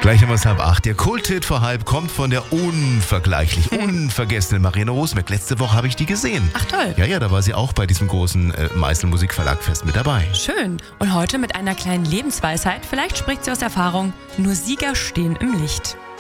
Gleich haben wir es 7:30. Der Kulthit vor halb kommt von der unvergessenen Marianne Rosenberg. Letzte Woche habe ich die gesehen. Ach toll. Ja, da war sie auch bei diesem großen Meißel Musikverlag-Fest mit dabei. Schön. Und heute mit einer kleinen Lebensweisheit. Vielleicht spricht sie aus Erfahrung. Nur Sieger stehen im Licht.